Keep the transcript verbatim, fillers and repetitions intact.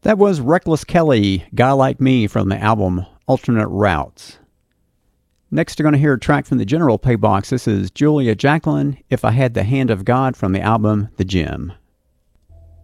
That was Reckless Kelly, Guy Like Me, from the album Alternate Routes. Next, you're going to hear a track from the General Pay Box. This is Julia Jacqueline, If I Had the Hand of God, from the album The Gem.